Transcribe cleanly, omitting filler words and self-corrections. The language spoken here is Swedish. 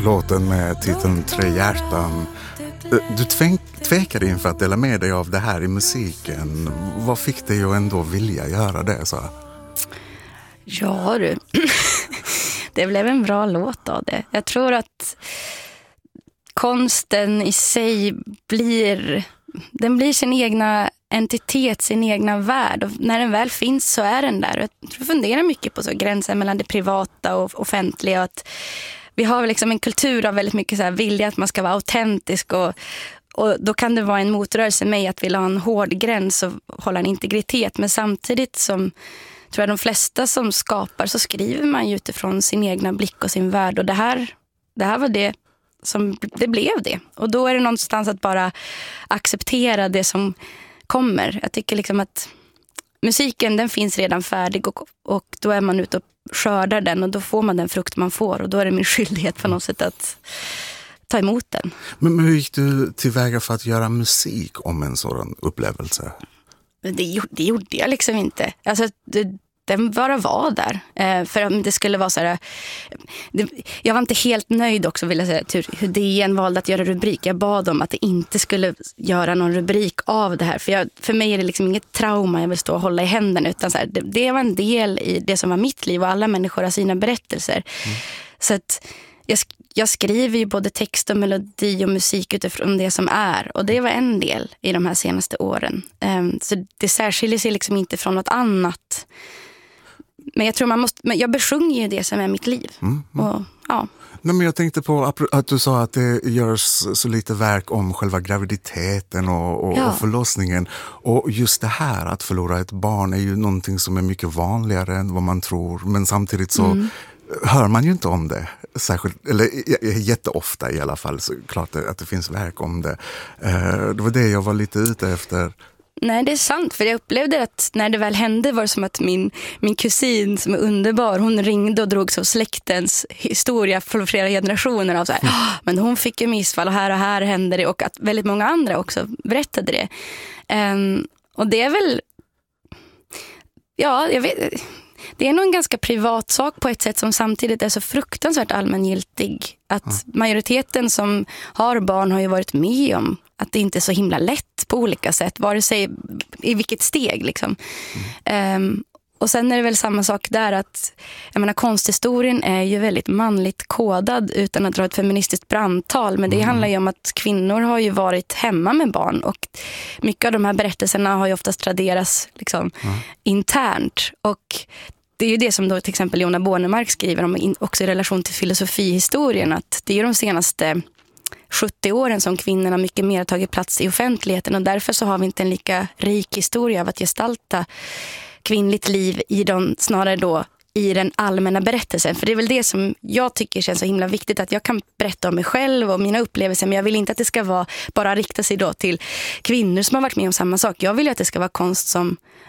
låten med titeln Tre hjärtan. Du tvekade inför att dela med dig av det här i musiken. Vad fick dig att ändå vilja göra det? Så? Ja du, det blev en bra låt av det. Jag tror att konsten i sig blir sin egna entitet, sin egna värld. Och när den väl finns så är den där. Jag funderar mycket på så gränsen mellan det privata och offentliga. Och att vi har liksom en kultur av väldigt mycket så här vilja att man ska vara autentisk. Och då kan det vara en motrörelse mig att vilja ha en hård gräns och hålla en integritet. Men samtidigt som tror jag de flesta som skapar så skriver man ju utifrån sin egna blick och sin värld. Och det här var det som det blev det. Och då är det någonstans att bara acceptera det som kommer. Jag tycker liksom att musiken den finns redan färdig och då är man ute och skördar den och då får man den frukt man får och då är det min skyldighet på något sätt att ta emot den. Men hur gick du tillväga för att göra musik om en sådan upplevelse? Det gjorde jag liksom inte. Alltså den bara var där. För att det skulle vara så här... jag var inte helt nöjd också vill jag säga hur DN valde att göra rubrik. Jag bad om att det inte skulle göra någon rubrik av det här. För mig är det liksom inget trauma jag vill stå och hålla i händerna. Utan så här, det var en del i det som var mitt liv och alla människor har sina berättelser. Så att jag skriver ju både text och melodi och musik utifrån det som är. Och det var en del i de här senaste åren. Så det särskiljer sig liksom inte från något annat. Men jag tror jag besjunger ju det som är mitt liv. Och, ja. Nej, men jag tänkte på att du sa att det görs så lite verk om själva graviditeten och förlossningen. Och just det här att förlora ett barn är ju någonting som är mycket vanligare än vad man tror. Men samtidigt så hör man ju inte om det. Särskilt, eller jätteofta i alla fall. Så klart att det finns verk om det. Det var det jag var lite ute efter. Nej, det är sant. För jag upplevde att när det väl hände var det som att min kusin som är underbar, hon ringde och drog så släktens historia för flera generationer av så här, men hon fick ju missfall och här hände det och att väldigt många andra också berättade det. Och det är väl jag vet, det är nog en ganska privat sak på ett sätt som samtidigt är så fruktansvärt allmängiltig. Att majoriteten som har barn har ju varit med om att det inte är så himla lätt på olika sätt. Vare sig i vilket steg liksom. Och sen är det väl samma sak där att jag menar, konsthistorien är ju väldigt manligt kodad utan att dra ett feministiskt brandtal. Men det handlar ju om att kvinnor har ju varit hemma med barn och mycket av de här berättelserna har ju oftast traderats liksom internt. Och det är ju det som då till exempel Jonna Bornemark skriver om också i relation till filosofihistorien, att det är ju de senaste 70 åren som kvinnorna mycket mer har tagit plats i offentligheten och därför så har vi inte en lika rik historia av att gestalta kvinnligt liv snarare då i den allmänna berättelsen. För det är väl det som jag tycker känns så himla viktigt, att jag kan berätta om mig själv och mina upplevelser, men jag vill inte att det ska vara bara rikta sig då till kvinnor som har varit med om samma sak. Jag vill ju att det ska vara konst som